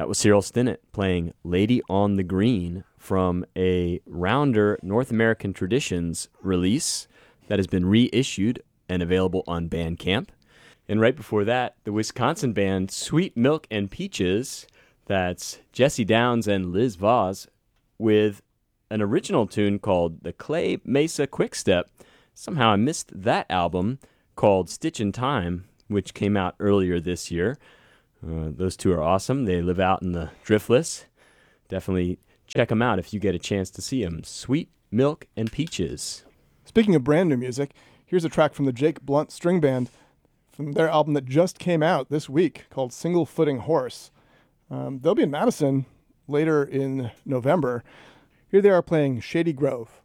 That was Cyril Stinnett playing Lady on the Green from a Rounder North American Traditions release that has been reissued and available on Bandcamp. And right before that, the Wisconsin band Sweet Milk and Peaches, that's Jesse Downs and Liz Voss, with an original tune called The Clay Mesa Quickstep. Somehow I missed that album called Stitch in Time, which came out earlier this year. Those two are awesome. They live out in the Driftless. Definitely check them out if you get a chance to see them. Sweet Milk and Peaches. Speaking of brand new music, here's a track from the Jake Blunt String Band from their album that just came out this week called Single Footing Horse. They'll be in Madison later in November. Here they are playing Shady Grove.